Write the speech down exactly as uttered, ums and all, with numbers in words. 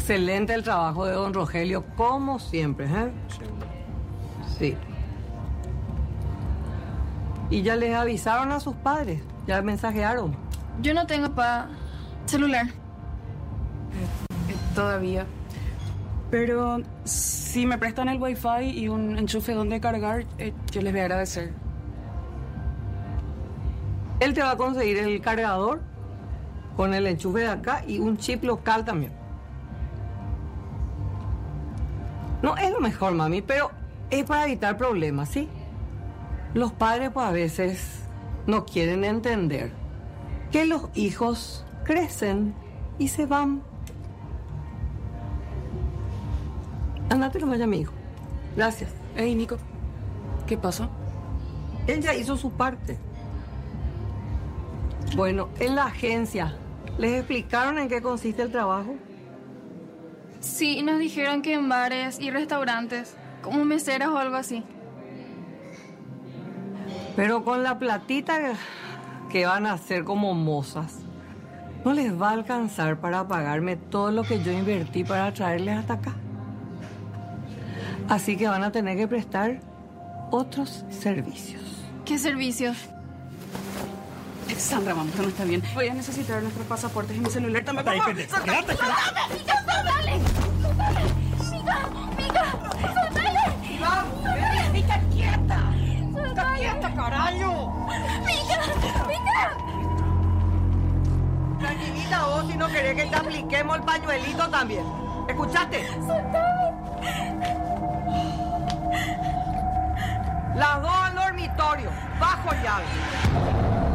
Excelente el trabajo de don Rogelio, como siempre, ¿eh? Sí. ¿Y ya les avisaron a sus padres? ¿Ya mensajearon? Yo no tengo pa celular. Eh, eh, todavía. Pero si me prestan el wifi y un enchufe donde cargar, eh, yo les voy a agradecer. Él te va a conseguir el cargador con el enchufe de acá y un chip local también. No es lo mejor, mami, pero es para evitar problemas, ¿sí? Los padres, pues, a veces no quieren entender que los hijos crecen y se van. Andate nomás ya, mi hijo. Gracias. Hey, Nico, ¿qué pasó? Él ya hizo su parte. Bueno, en la agencia, ¿les explicaron en qué consiste el trabajo? Sí, nos dijeron que en bares y restaurantes, como meseras o algo así. Pero con la platita que van a hacer como mozas, no les va a alcanzar para pagarme todo lo que yo invertí para traerles hasta acá. Así que van a tener que prestar otros servicios. ¿Qué servicios? Sandra, vamos, que no está bien. Voy a necesitar nuestros pasaportes y mi celular también. Ahí, pendejo. Quédate, quédate. ¡Mica, soltale! ¡Soltale! ¡Mica! ¡Mica! ¡Soltale! ¡Vamos! ¡Mica, quieta! ¡Está quieta, carajo! ¡Mica! ¡Mica! Tranquilita vos, si no querés que te apliquemos el pañuelito también. ¿Escuchaste? ¡Soltame! Las dos al dormitorio, bajo llave.